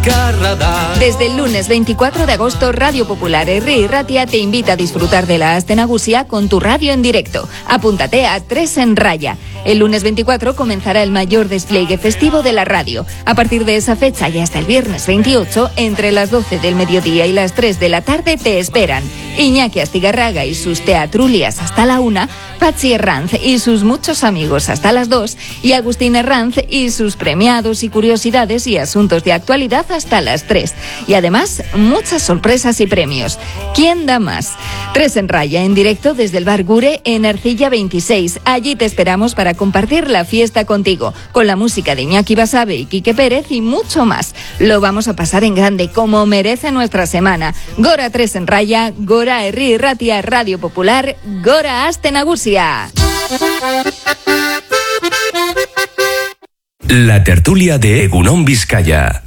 Desde el lunes 24 de agosto, Radio Popular Herri y Ratia te invita a disfrutar de la Aste Nagusia con tu radio en directo. Apúntate a 3 en Raya. El lunes 24 comenzará el mayor despliegue festivo de la radio. A partir de esa fecha y hasta el viernes 28, entre las 12 del mediodía y las 3 de la tarde te esperan Iñaki Astigarraga y sus teatrulias hasta la 1, Patxi Herranz y sus muchos amigos hasta las 2 y Agustín Herranz y sus premiados y curiosidades y asuntos de actualidad hasta las 3. Y además, muchas sorpresas y premios. ¿Quién da más? 3 en Raya, en directo desde el Bar Gure en Ercilla 26. Allí te esperamos para compartir la fiesta contigo, con la música de Iñaki Basabe y Quique Pérez y mucho más. Lo vamos a pasar en grande, como merece nuestra semana. Gora 3 en Raya, Gora Herri y Ratia, Radio Popular, Gora Aste Nagusia. La tertulia de Egunon Vizcaya.